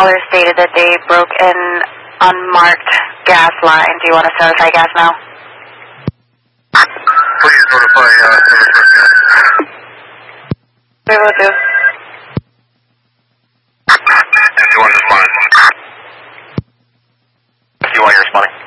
caller stated that they broke an unmarked gas line. Do you want us to notify gas now? Please notify service personnel. We will do. If you want to respond. If you want, you're responding.